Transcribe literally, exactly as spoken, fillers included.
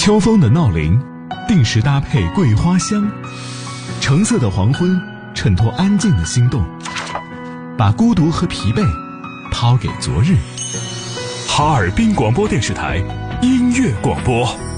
秋风的闹铃，定时搭配桂花香。橙色的黄昏，衬托安静的心动，把孤独和疲惫抛给昨日。 哈尔滨广播电视台音乐广播。